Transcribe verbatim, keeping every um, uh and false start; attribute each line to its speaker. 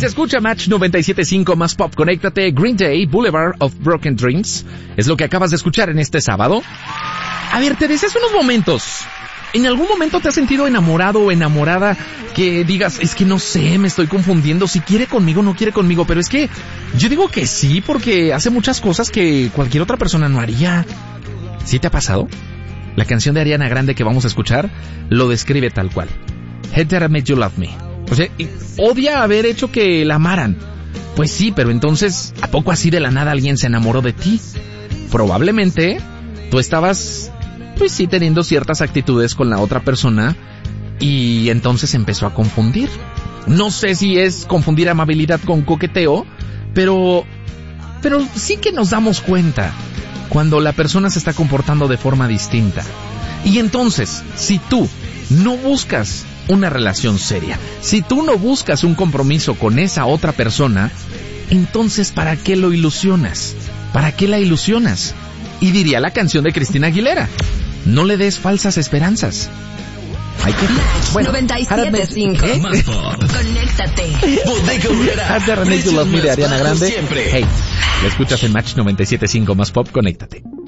Speaker 1: se escucha Match noventa y siete punto cinco más pop. Conéctate. Green Day, Boulevard of Broken Dreams. Es lo que acabas de escuchar en este sábado. A ver, te decía hace unos momentos. ¿En algún momento te has sentido enamorado o enamorada que digas, es que no sé, me estoy confundiendo, si quiere conmigo o no quiere conmigo? Pero es que yo digo que sí, porque hace muchas cosas que cualquier otra persona no haría. ¿Sí te ha pasado? La canción de Ariana Grande que vamos a escuchar lo describe tal cual. Hate That I Made You Love Me. O sea, odia haber hecho que la amaran. Pues sí, pero entonces, ¿a poco así de la nada alguien se enamoró de ti? Probablemente tú estabas, pues sí, teniendo ciertas actitudes con la otra persona y entonces empezó a confundir. No sé si es confundir amabilidad con coqueteo, pero, pero sí que nos damos cuenta cuando la persona se está comportando de forma distinta. Y entonces, si tú no buscas una relación seria, si tú no buscas un compromiso con esa otra persona, entonces ¿para qué lo ilusionas? ¿Para qué la ilusionas? Y diría la canción de Cristina Aguilera, no le des falsas esperanzas. Hay que... Bueno,
Speaker 2: noventa y siete punto cinco.
Speaker 1: ¿eh?
Speaker 2: Conéctate.
Speaker 1: Haz de René You Love Me de Ariana Grande. Hey, lo escuchas en Match noventa y siete punto cinco más pop. Conéctate.